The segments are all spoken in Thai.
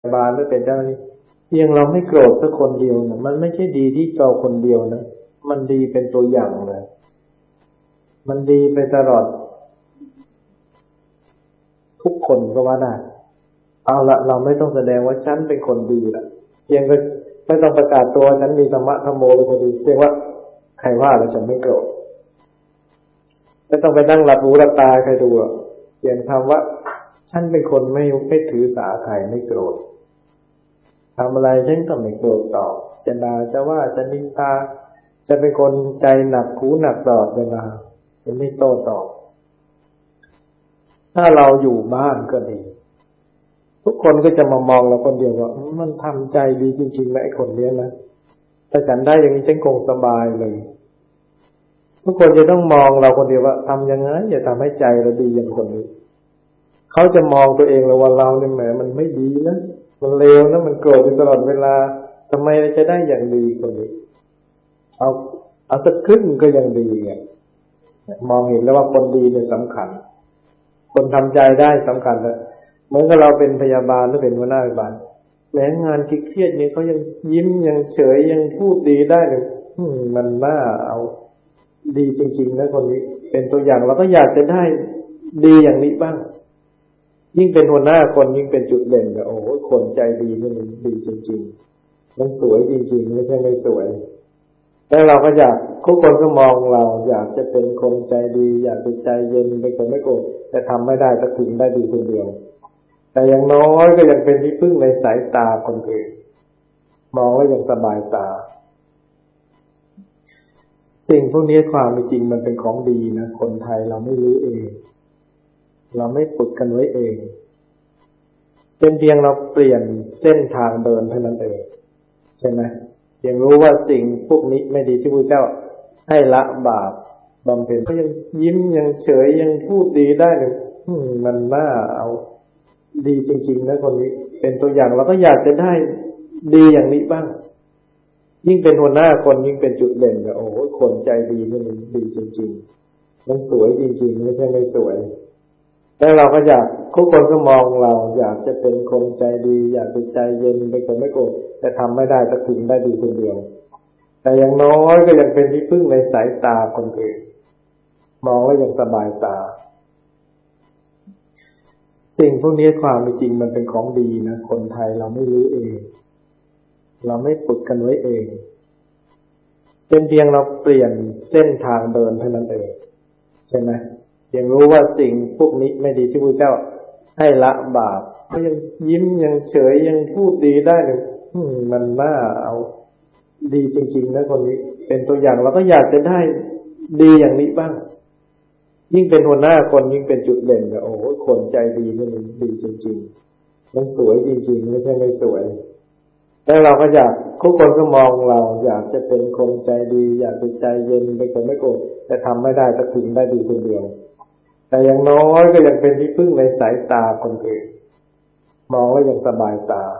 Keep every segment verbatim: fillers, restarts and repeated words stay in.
บาลหรือเป็นเจ้าหน้าที่เพียงเราไม่โกรธสักคนเดียวนะมันไม่ใช่ดีที่เราคนเดียวนะมันดีเป็นตัวอย่างเลยมันดีไปตลอดทุกคนก็ว่าได้เอาละเราไม่ต้องแสดงว่าฉันเป็นคนดีละเพียงก็ไม่ต้องประกาศตัวฉันมีธรรมะธรรมโมเป็นคนดีเพียงว่าใครว่าแล้วฉันไม่โกรธไม่ต้องไปนั่งหลับหูหลับตาใครดูเพียงทำว่าฉันเป็นคนไม่ไม่ถือสาใครไม่โกรธทำอะไรฉันก็ไม่โกรธตอบจะด่าจะว่าจะนินทาจะเป็นคนใจหนักหูหนักตอบเวลาจะไม่โต้ตอบถ้าเราอยู่บ้านก็ดีทุกคนก็จะมามองเราคนเดียวว่ามันทำใจดีจริงๆนะไอ้คนเนี้ยนะถ้าฉันได้อย่างนี้ฉันคงสบายเลยทุกคนจะต้องมองเราคนเดียวว่าทำยังไงอย่าทำให้ใจเราดีอย่างคนนี้เขาจะมองตัวเองแล้วว่าเราเนี่ยแหมมันไม่ดีนะมันเลวนะมันโกรธอยู่ตลอดเวลาทำไมเราจะได้อย่างดีคนนี้เอาเอาสักครึ่งก็ยังดีไงมองเห็นแล้วว่าคนดีเนี่ยสำคัญคนทำใจได้สำคัญเลยเหมือนกับเราเป็นพยาบาลหรือเป็นหัวหน้าพยาบาลแม้งานเครียดๆนี้เขายังยิ้มยังเฉยยังพูดดีได้เลยมันน่าเอาดีจริงๆนะคนนี้เป็นตัวอย่างเราก็อยากจะได้ดีอย่างนี้บ้างยิ่งเป็นหัวหน้าคนยิ่งเป็นจุดเด่นเลยโอ้โหคนใจดีนี่มันดีจริงๆมันสวยจริงๆไม่ใช่ไม่สวยแล้วเราก็อยากทุกคนก็มองเราอยากจะเป็นคนใจดีอยากเป็นใจเย็นเป็นคนไม่โกรธแต่ทำไม่ได้สักทีได้ดีคนเดียวแต่อย่างน้อยก็ยังเป็นที่พึ่งในสายตาคนอื่นมองแล้วยังสบายตาสิ่งพวกนี้ความเป็นจริงมันเป็นของดีนะคนไทยเราไม่รู้เองเราไม่ฝึกกันไว้เองเป็นเพียงเราเปลี่ยนเส้นทางเดินเท่านั้นเองใช่ไหมยังรู้ว่าสิ่งพวกนี้ไม่ดีที่พระเจ้าให้ละบาปบำเพ็ญก็ยังยิ้มยังเฉยยังพูดดีได้เลยมันน่าเอาดีจริงๆนะคนนี้เป็นตัวอย่างเราก็อยากจะได้ดีอย่างนี้บ้างยิ่งเป็นหัวหน้าคนยิ่งเป็นจุดเด่นเลยโอ้โหคนใจดีนี่มันดีจริงๆมันสวยจริงๆไม่ใช่ไม่สวยแล้วเราก็อยากทุกคนก็มองเราอยากจะเป็นคนใจดีอยากเป็นใจเย็นเป็นคนไม่โกรธแต่ทำไม่ได้สักทีได้ดีคนเดียวแต่อย่างน้อยก็ยังเป็นที่พึ่งในสายตาคนอื่นมองแล้วยังสบายตาสิ่งพวกนี้ความเป็นจริงมันเป็นของดีนะคนไทยเราไม่รู้เองเราไม่ฝึกกันไว้เองเป็นเพียงเราเปลี่ยนเส้นทางเดินเท่านั้นเองใช่ไหมยังรู้ว่าสิ่งพวกนี้ไม่ดีที่พระเจ้าให้ละบาปก็ยังยิ้มยังเฉยยังพูดดีได้เลยมันน่าเอาดีจริงๆนะคนนี้เป็นตัวอย่างเราก็อยากจะได้ดีอย่างนี้บ้างยิ่งเป็นหัวหน้าคนยิ่งเป็นจุดเด่นเลยโอ้โหคนใจดีนี่มันดีจริงๆมันสวยจริงๆไม่ใช่ไม่สวยแล้วเราก็อยากทุกคนก็มองเราอยากจะเป็นคนใจดีอยากเป็นใจเย็นเป็นคนไม่โกรธแต่ทำไม่ได้สักทีได้ดีคนเดียวแต่อย่างน้อยก็ยังเป็นที่พึ่งในสายตาคนอื่นมองแล้วยังสบายตา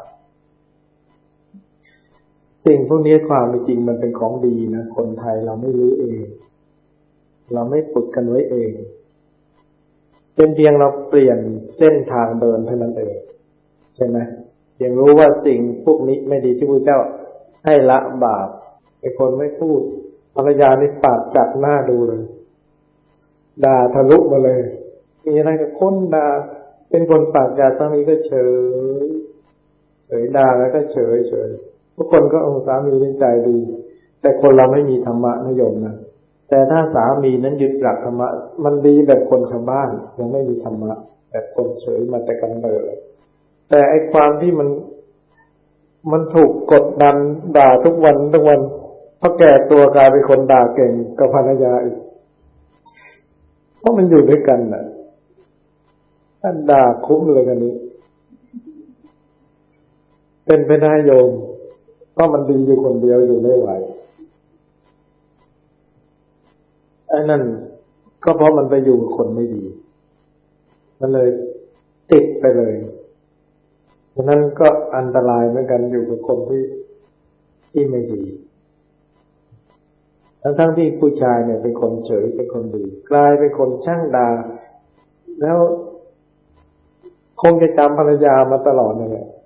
สิ่งพวกนี้ความเป็นจริงมันเป็นของดีนะคนไทยเราไม่รู้เองเราไม่ฝึกกันไว้เองเป็นเพียงเราเปลี่ยนเส้นทางเดินเท่านั้นเองใช่ไหมยังรู้ว่าสิ่งพวกนี้ไม่ดีที่พระเจ้าให้ละบาปไอ้คนไม่พูดภรรยานี่ปากจัดหน้าดูเลยด่าทะลุมาเลยมีอะไรก็ค้นด่าเป็นคนปากจัดสามีก็เฉยเฉยด่าแล้วก็เฉยเฉยทุกคนก็องค์สามีใจดีแต่คนเราไม่มีธรรมะนิยมนะแต่ถ้าสามีนั้นยึดหลักธรรมะมันดีแบบคนชาวบ้านยังไม่มีธรรมะแบบคนเฉยมาแต่กำเนิดแต่ไอ้ความที่มันมันถูกกดดันด่าทุกวันทุกวันพอแก่ตัวกลายเป็นคนด่าเก่งกับภรรยาอีกเพราะมันอยู่ด้วยกันน่ะถ้าด่าคุ้มเลยกันนี้เป็นไปได้โยมเพราะมันดีอยู่คนเดียวอยู่ไม่ไหวไอ้นั่นก็เพราะมันไปอยู่กับคนไม่ดีมันเลยติดไปเลยฉะนั้นก็อันตรายเหมือนกันอยู่กับคนที่ที่ไม่ดีทั้งทั้งที่ผู้ชายเนี่ยเป็นคนเฉยเป็นคนดีกลายเป็นคนช่างด่าแล้วคงจะจำภรรยามาตลอดนั่นแหละ